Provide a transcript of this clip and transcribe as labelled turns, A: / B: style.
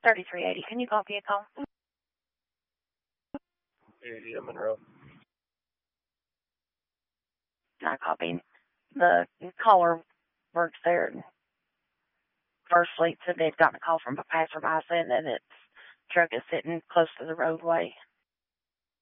A: 3380. Can you call vehicle?
B: Yeah, Monroe.
A: Not copying. The caller works there. First Fleet said they'd gotten a call from a passerby saying that its truck is sitting close to the roadway.